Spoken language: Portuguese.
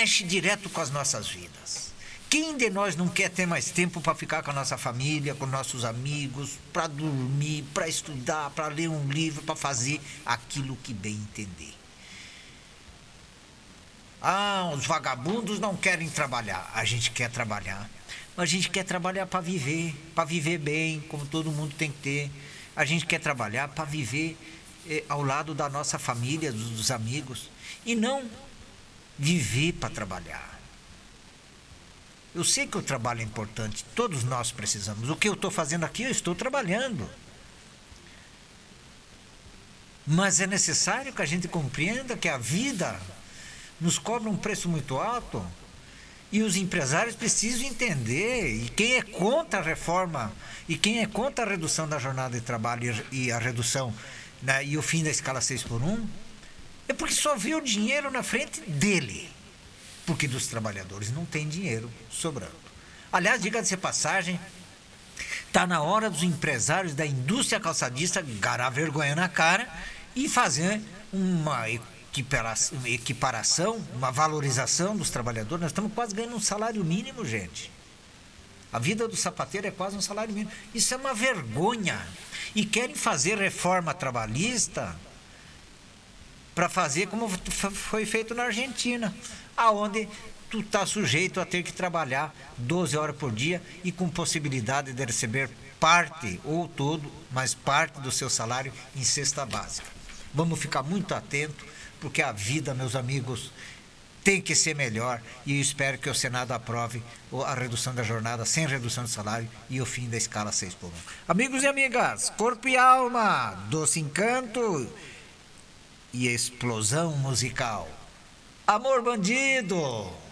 mexe direto com as nossas vidas. Quem de nós não quer ter mais tempo para ficar com a nossa família, com nossos amigos, para dormir, para estudar, para ler um livro, para fazer aquilo que bem entender? Ah, os vagabundos não querem trabalhar. A gente quer trabalhar. Mas a gente quer trabalhar para viver bem, como todo mundo tem que ter. A gente quer trabalhar para viver ao lado da nossa família, dos amigos, e não viver para trabalhar. Eu sei que o trabalho é importante, todos nós precisamos. O que eu estou fazendo aqui, eu estou trabalhando. Mas é necessário que a gente compreenda que a vida nos cobra um preço muito alto e os empresários precisam entender. E quem é contra a reforma e quem é contra a redução da jornada de trabalho e a redução, né, e o fim da escala 6x1, é porque só vê o dinheiro na frente dele. Porque dos trabalhadores não tem dinheiro sobrando. Aliás, diga-se de passagem, está na hora dos empresários da indústria calçadista garar vergonha na cara e fazer uma equiparação, uma valorização dos trabalhadores. Nós estamos quase ganhando um salário mínimo, gente. A vida do sapateiro é quase um salário mínimo. Isso é uma vergonha. E querem fazer reforma trabalhista para fazer como foi feito na Argentina, aonde tu está sujeito a ter que trabalhar 12 horas por dia e com possibilidade de receber parte ou todo, mas parte do seu salário em cesta básica. Vamos ficar muito atentos, porque a vida, meus amigos, tem que ser melhor, e eu espero que o Senado aprove a redução da jornada sem redução de salário e o fim da escala 6x1. Amigos e amigas, corpo e alma, doce encanto e explosão musical. Amor bandido!